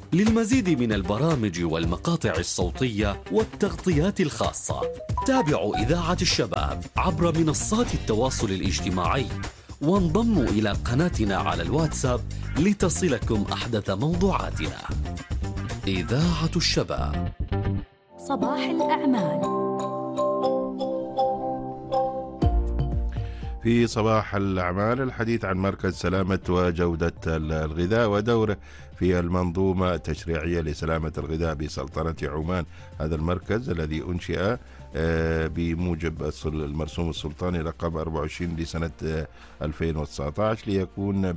للمزيد من البرامج والمقاطع الصوتية والتغطيات الخاصة تابعوا إذاعة الشباب عبر منصات التواصل الاجتماعي، وانضموا إلى قناتنا على الواتساب لتصلكم أحدث موضوعاتنا. إذاعة الشباب. صباح الأعمال. في صباح الأعمال الحديث عن مركز سلامة وجودة الغذاء ودوره في المنظومة التشريعية لسلامة الغذاء بسلطنة عمان. هذا المركز الذي أنشئ بموجب المرسوم السلطاني رقم 24 لسنة 2019 ليكون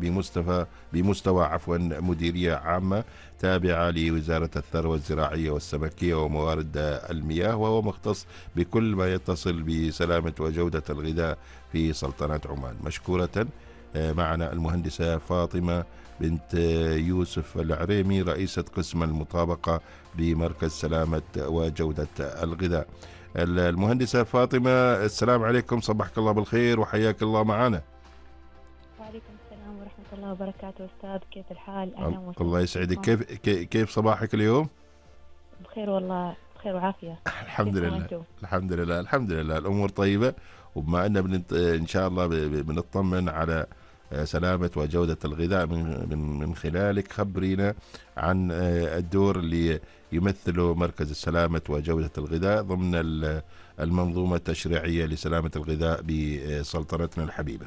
بمستوى مديرية عامة تابعة لوزارة الثروة الزراعية والسمكية وموارد المياه، وهو مختص بكل ما يتصل بسلامة وجودة الغذاء في سلطنة عمان. مشكورة معنا المهندسة فاطمة بنت يوسف العريمي، رئيسة قسم المطابقة بمركز سلامة وجودة الغذاء. المهندسة فاطمة، السلام عليكم، صبحك الله بالخير وحياك الله معنا. وعليكم السلام ورحمة الله وبركاته. أستاذ كيف الحال؟ أهلا وسهلا. الله يسعدك. كيف صباحك اليوم؟ بخير والله، بخير وعافية. الحمد لله. الحمد لله الأمور طيبة. وبما أن إن شاء الله بنطمن على سلامة وجودة الغذاء من خلالك، خبرينا عن الدور اللي يمثله مركز السلامة وجودة الغذاء ضمن المنظومة التشريعية لسلامة الغذاء بسلطنتنا الحبيبة.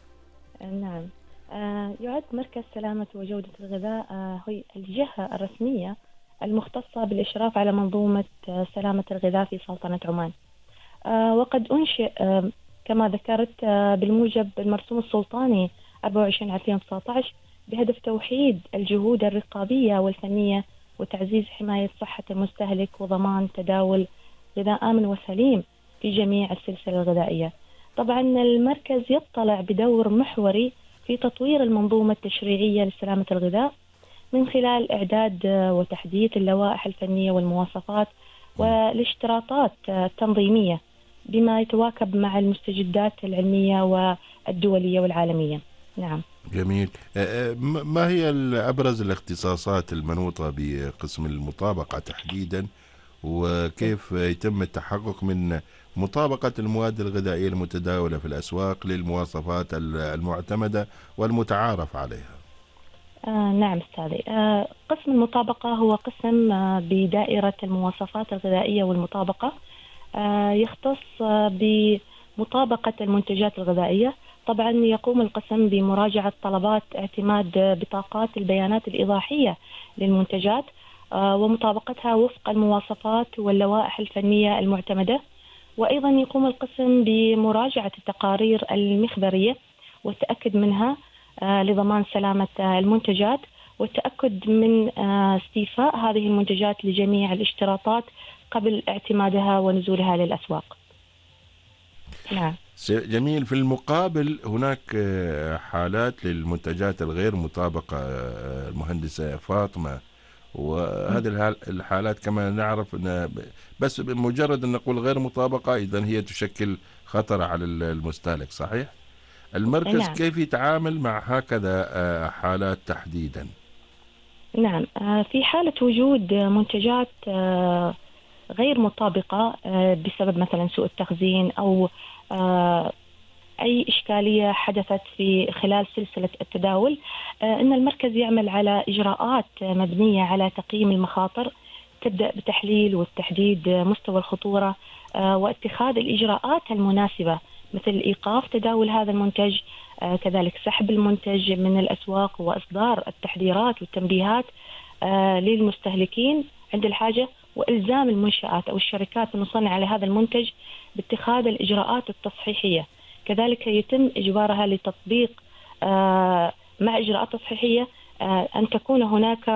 نعم، يعد مركز سلامة وجودة الغذاء هي الجهة الرسمية المختصة بالإشراف على منظومة سلامة الغذاء في سلطنة عمان. وقد أنشئ كما ذكرت بالموجب المرسوم السلطاني 24/2019 بهدف توحيد الجهود الرقابية والفنية وتعزيز حماية صحة المستهلك وضمان تداول غذاء آمن وسليم في جميع السلسلة الغذائية. طبعا المركز يطلع بدور محوري في تطوير المنظومة التشريعية لسلامة الغذاء من خلال إعداد وتحديث اللوائح الفنية والمواصفات والاشتراطات التنظيمية بما يتواكب مع المستجدات العلمية والدولية والعالمية. نعم. جميل. ما هي أبرز الاختصاصات المنوطة بقسم المطابقة تحديدا، وكيف يتم التحقق من مطابقة المواد الغذائية المتداولة في الأسواق للمواصفات المعتمدة والمتعارف عليها؟ نعم أستاذي، قسم المطابقة هو قسم بدائرة المواصفات الغذائية والمطابقة، يختص بمطابقة المنتجات الغذائية. طبعا يقوم القسم بمراجعة طلبات اعتماد بطاقات البيانات الإيضاحية للمنتجات ومطابقتها وفق المواصفات واللوائح الفنية المعتمدة. وأيضا يقوم القسم بمراجعة التقارير المخبرية والتأكد منها لضمان سلامة المنتجات والتأكد من استيفاء هذه المنتجات لجميع الاشتراطات قبل اعتمادها ونزولها للأسواق. نعم. جميل. في المقابل هناك حالات للمنتجات الغير مطابقة المهندسة فاطمة، وهذه الحالات كما نعرف بس بمجرد أن نقول غير مطابقة إذن هي تشكل خطر على المستهلك، صحيح؟ المركز نعم. كيف يتعامل مع هكذا حالات تحديدا؟ نعم، في حالة وجود منتجات غير مطابقة بسبب مثلا سوء التخزين أو أي إشكالية حدثت في خلال سلسلة التداول، إن المركز يعمل على إجراءات مبنية على تقييم المخاطر، تبدأ بتحليل والتحديد مستوى الخطورة واتخاذ الإجراءات المناسبة مثل إيقاف تداول هذا المنتج، كذلك سحب المنتج من الأسواق وإصدار التحذيرات والتنبيهات للمستهلكين عند الحاجة، وإلزام المنشآت أو الشركات المصنعة لهذا المنتج باتخاذ الإجراءات التصحيحية. كذلك يتم إجبارها لتطبيق مع إجراءات تصحيحية أن تكون هناك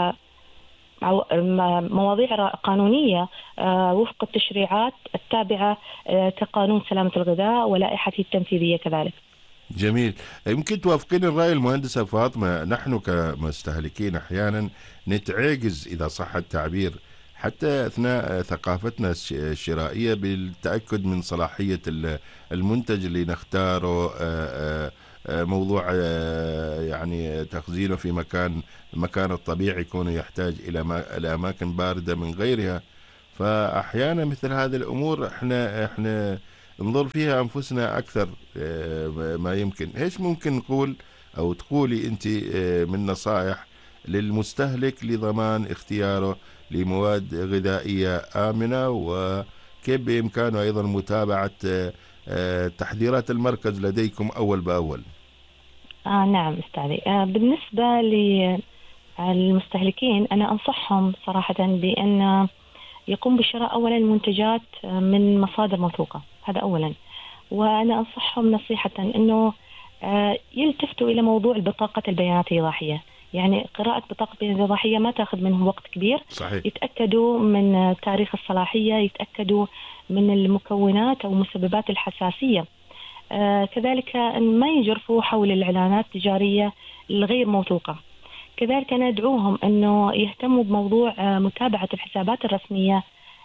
مواضيع قانونية وفق التشريعات التابعة كقانون سلامة الغذاء ولائحته التنفيذية كذلك. جميل. يمكن توافقين الرأي المهندسة فاطمة، نحن كمستهلكين أحيانا نتعاجز إذا صح التعبير حتى أثناء ثقافتنا الشرائية بالتأكد من صلاحية المنتج اللي نختاره موضوع يعني تخزينه في المكان الطبيعي، يكون يحتاج إلى أماكن باردة من غيرها. فأحيانا مثل هذه الأمور إحنا نضر فيها أنفسنا أكثر ما يمكن. إيش ممكن نقول أو تقولي أنت من نصائح للمستهلك لضمان اختياره لمواد غذائية آمنة، وكيف بإمكانه أيضا متابعة تحذيرات المركز لديكم أول بأول؟ نعم أستاذي. بالنسبة للمستهلكين أنا أنصحهم صراحة بأن يقوم بشراء أولا المنتجات من مصادر موثوقة، هذا أولا. وأنا أنصحهم نصيحة أنه يلتفتوا إلى موضوع بطاقة البيانات الإيضاحية. يعني قراءة بطاقة البيانات الإيضاحية ما تأخذ منهم وقت كبير. صحيح. يتأكدوا من تاريخ الصلاحية، يتأكدوا من المكونات أو مسببات الحساسية. كذلك أن ما يجرفوا حول الإعلانات التجارية الغير موثوقة. كذلك ندعوهم أنه يهتموا بموضوع متابعة الحسابات الرسمية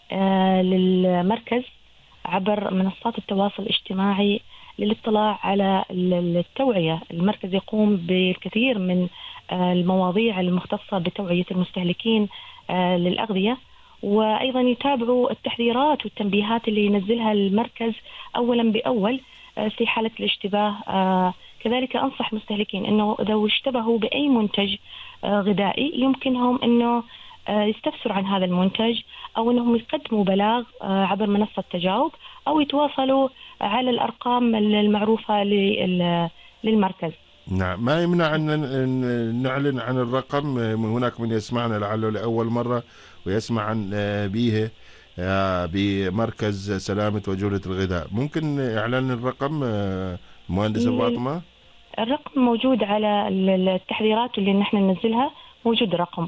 للمركز عبر منصات التواصل الاجتماعي للاطلاع على التوعية. المركز يقوم بالكثير من المواضيع المختصة بتوعية المستهلكين للأغذية، وأيضا يتابعوا التحذيرات والتنبيهات اللي ينزلها المركز أولا بأول في حالة الاشتباه. كذلك أنصح المستهلكين أنه إذا اشتبهوا بأي منتج غذائي يمكنهم أنه يستفسروا عن هذا المنتج، أو أنهم يقدموا بلاغ عبر منصة تجاوب، أو يتواصلوا على الأرقام المعروفة للمركز. نعم، ما يمنع أن نعلن عن الرقم. هناك من يسمعنا لعله لأول مرة ويسمع عن به بمركز سلامة وجودة الغذاء. ممكن إعلان الرقم مهندسة فاطمة؟ الرقم موجود على التحذيرات اللي نحن ننزلها، موجود الرقم.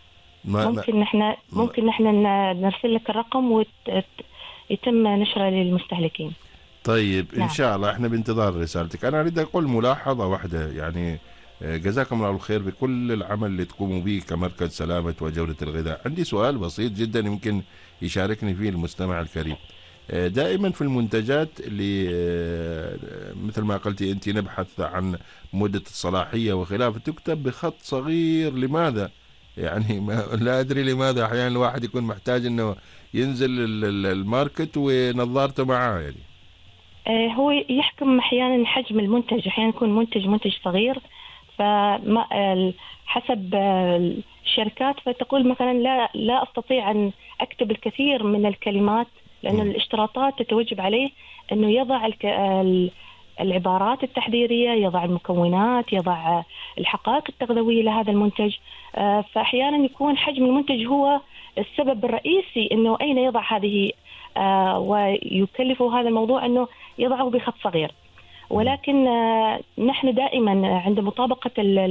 ممكن نحن نرسل لك الرقم ويتم نشره للمستهلكين. طيب إن شاء الله إحنا بانتظار رسالتك. أنا أريد أقول ملاحظة واحدة، يعني جزاكم الله الخير بكل العمل اللي تقوموا به كمركز سلامة وجودة الغذاء. عندي سؤال بسيط جدا يمكن يشاركني فيه المستمع الكريم. دائما في المنتجات اللي مثل ما قلتي أنت نبحث عن مدة الصلاحية وخلافه، تكتب بخط صغير. لماذا؟ يعني لا أدري لماذا. أحيانا الواحد يكون محتاج أنه ينزل الماركت ونظارته معاه. يعني هو يحكم أحيانا حجم المنتج، أحيانا يكون منتج صغير، فما حسب الشركات فتقول مثلا لا أستطيع أن أكتب الكثير من الكلمات، لأن الاشتراطات تتوجب عليه أنه يضع العبارات التحذيرية، يضع المكونات، يضع الحقائق التغذوية لهذا المنتج. فأحيانا يكون حجم المنتج هو السبب الرئيسي أنه أين يضع هذه، ويكلفه هذا الموضوع أنه يضعه بخط صغير. ولكن نحن دائما عند مطابقة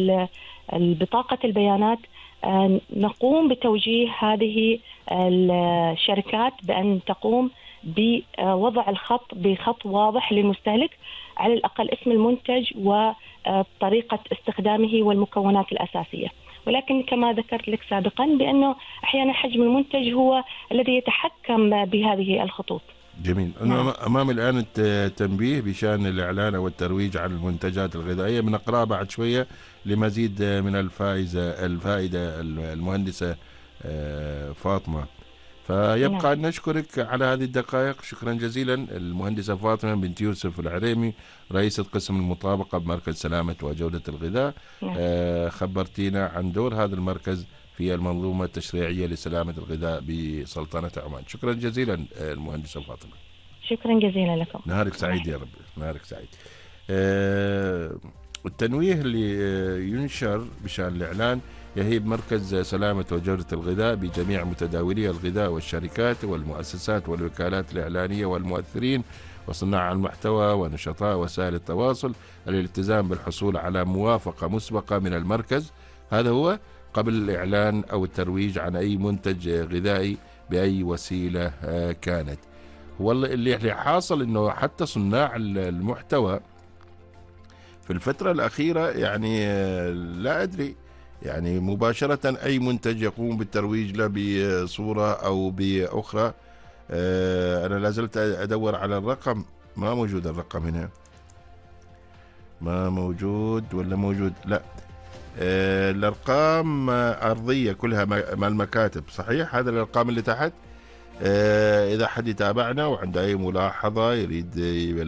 بطاقة البيانات نقوم بتوجيه هذه الشركات بأن تقوم بوضع الخط بخط واضح للمستهلك، على الأقل اسم المنتج وطريقة استخدامه والمكونات الأساسية. ولكن كما ذكرت لك سابقا بأنه أحيانا حجم المنتج هو الذي يتحكم بهذه الخطوط. جميل. أمام الآن التنبيه بشأن الإعلان والترويج عن المنتجات الغذائية، بنقرأ بعد شوية لمزيد من الفائدة المهندسة فاطمة. فيبقى أن نشكرك على هذه الدقائق. شكرا جزيلا المهندسة فاطمة بنت يوسف العريمي، رئيسة قسم المطابقة بمركز سلامة وجودة الغذاء. خبرتينا عن دور هذا المركز في المنظومة التشريعية لسلامة الغذاء بسلطنة عمان. شكرا جزيلا المهندسة فاطمة. شكرا جزيلا لكم. نهارك سعيد يا رب. نهارك سعيد. التنويه اللي ينشر بشأن الإعلان يهيب مركز سلامة وجودة الغذاء بجميع متداولي الغذاء والشركات والمؤسسات والوكالات الإعلانية والمؤثرين وصناع المحتوى ونشطاء وسائل التواصل الالتزام بالحصول على موافقة مسبقة من المركز، هذا هو قبل الإعلان أو الترويج عن أي منتج غذائي بأي وسيلة كانت. واللي حاصل أنه حتى صناع المحتوى في الفترة الأخيرة يعني لا أدري، يعني مباشرة أي منتج يقوم بالترويج له بصورة أو بأخرى. أنا لازلت أدور على الرقم، ما موجود الرقم هنا. ما موجود ولا موجود؟ لا. الأرقام أرضية كلها مع المكاتب، صحيح؟ هذا الأرقام اللي تحت. إذا حد يتابعنا وعنده أي ملاحظة يريد